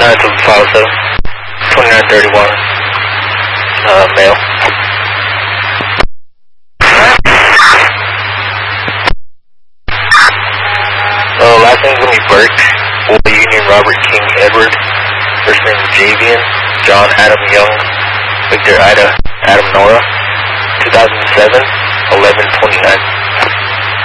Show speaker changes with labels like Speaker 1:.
Speaker 1: to 507. 2931. Male. Last name's gonna be Burke. Boy Union Robert King Edward. First name Javian. John Adam Young. Victor Ida Adam Nora. 2007. 1129.